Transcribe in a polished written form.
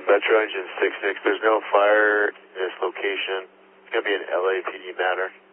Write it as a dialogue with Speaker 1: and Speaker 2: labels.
Speaker 1: Metro Engine 66, there's no fire in this location. It's going to be an LAPD matter.